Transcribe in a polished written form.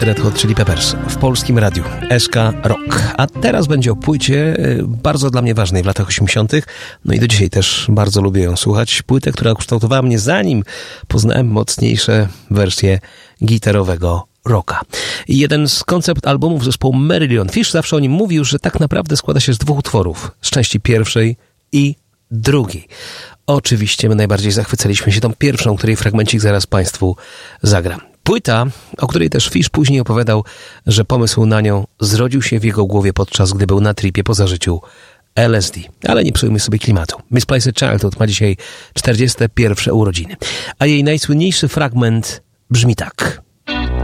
Red Hot Chili Peppers w polskim radiu SK Rock. A teraz będzie o płycie bardzo dla mnie ważnej w latach 80. No i do dzisiaj też bardzo lubię ją słuchać. Płytę, która ukształtowała mnie, zanim poznałem mocniejsze wersje gitarowego rocka. I jeden z koncept albumów zespołu Marillion Fish zawsze o nim mówił, że tak naprawdę składa się z dwóch utworów. Z części pierwszej i drugiej. Oczywiście my najbardziej zachwycaliśmy się tą pierwszą, której fragmencik zaraz Państwu zagram. Płyta, o której też Fish później opowiadał, że pomysł na nią zrodził się w jego głowie podczas gdy był na tripie po zażyciu LSD. Ale nie psujmy sobie klimatu. Misplaced Childhood ma dzisiaj 41. urodziny. A jej najsłynniejszy fragment brzmi tak.